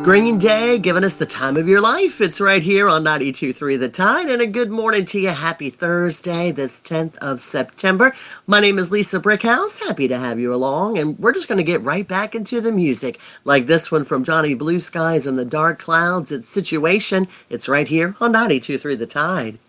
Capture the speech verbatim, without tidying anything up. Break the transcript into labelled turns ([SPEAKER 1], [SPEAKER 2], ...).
[SPEAKER 1] Green Day giving us the time of your life. It's right here on ninety-two point three The Tide. And a good morning to you. Happy Thursday, this tenth of September. My name is Lisa Brickhouse. Happy to have you along. And we're just going to get right back into the music. Like this one from Johnny Blue Skies and the Dark Clouds. It's Situation. It's right here on ninety-two point three The Tide.